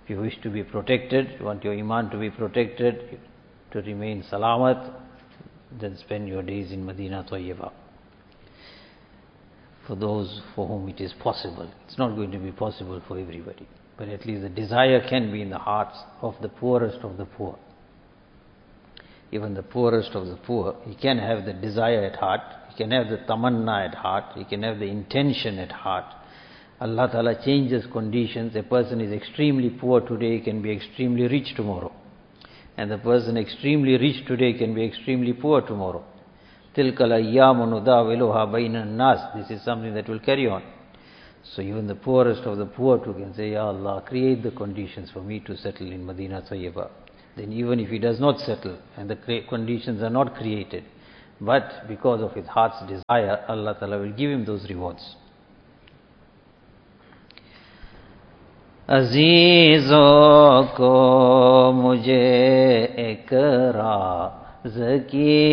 If you wish to be protected, you want your iman to be protected, to remain salamat, then spend your days in Madinah Tayyibah. For those for whom it is possible. It's not going to be possible for everybody. But at least the desire can be in the hearts of the poorest of the poor. Even the poorest of the poor, he can have the desire at heart, he can have the tamanna at heart, he can have the intention at heart. Allah Ta'ala changes conditions. A person is extremely poor today, can be extremely rich tomorrow. And the person extremely rich today can be extremely poor tomorrow. Tilka al-ayyamu nudawiluha bayna an-nas. This is something that will carry on. So even the poorest of the poor too can say, Ya Allah, create the conditions for me to settle in Madinah Tayyibah. Then even if he does not settle and the conditions are not created, but because of his heart's desire, Allah Ta'ala will give him those rewards. Azizo ko mujhe ek raaz ki